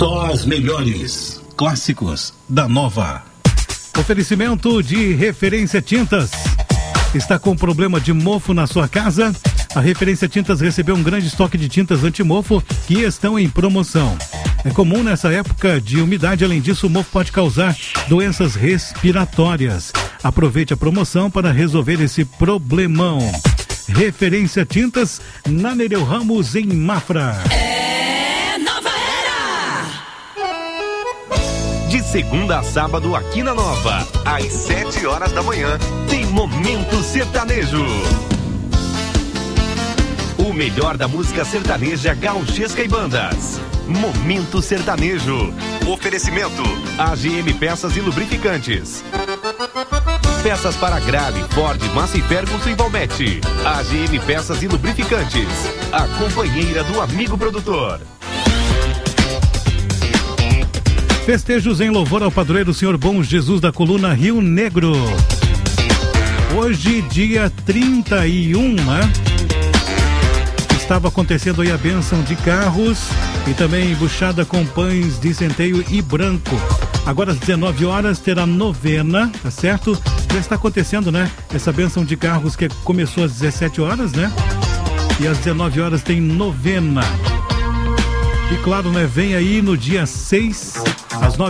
Só as melhores clássicos da Nova. Oferecimento de Referência Tintas. Está com problema de mofo na sua casa? A Referência Tintas recebeu um grande estoque de tintas anti-mofo que estão em promoção. É comum nessa época de umidade, além disso, o mofo pode causar doenças respiratórias. Aproveite a promoção para resolver esse problemão. Referência Tintas, na Nereu Ramos, em Mafra. É Nova Era! De segunda a sábado aqui na Nova, às 7 horas da manhã, tem Momento Sertanejo. O melhor da música sertaneja, gauchesca e bandas. Momento Sertanejo. Oferecimento: AGM Peças e Lubrificantes. Peças para Grale, Ford, Massey Ferguson e Valmete. AGM Peças e Lubrificantes. A companheira do amigo produtor. Festejos em louvor ao padroeiro Senhor Bom Jesus da Coluna Rio Negro. Hoje, dia 31, né? Estava acontecendo aí a bênção de carros e também buchada com pães de centeio e branco. Agora às 19 horas terá novena, tá certo? Já está acontecendo, né? Essa bênção de carros que começou às 17 horas, né? E às 19 horas tem novena. E claro, né? Vem aí no dia 6, às 9